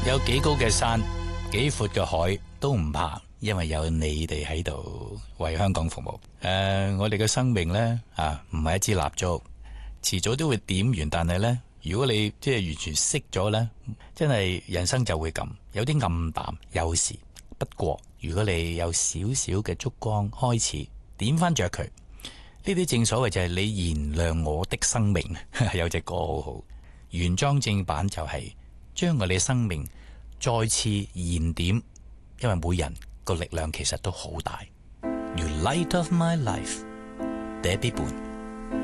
有幾高嘅山，幾闊嘅海都唔怕，因為有你哋喺度為香港服務。我哋嘅生命呢，唔係一支蠟燭，遲早都會點完。但係呢，如果你即係完全熄咗呢，真係人生就會咁，有啲暗淡，有時。不過如果你有少少嘅燭光，開始點翻着佢，呢啲正所謂就係你燃亮我的生命。有隻歌好好，原裝正版就係將我哋生命再次燃點，因為每人個力量其實都好大。You light of my life， Debbie Boone。